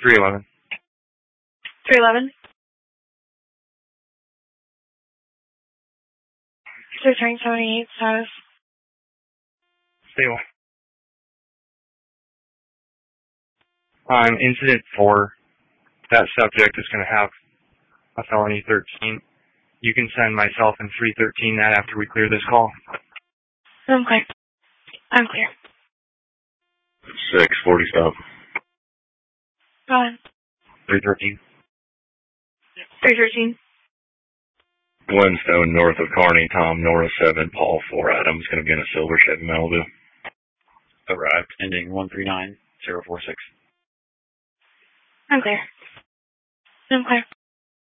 311. 311. Returning 78 status. Stable. Incident 4. That subject is going to have a felony 13. You can send myself and 313 that after we clear this call. I'm clear. I'm clear. 647. Go ahead. 313. 313. Glenstone, north of Kearney, Tom Norris 7, Paul 4 Adams, going to be in a silver Chevy Malibu. Arrived, ending 139046. I'm clear. I'm clear.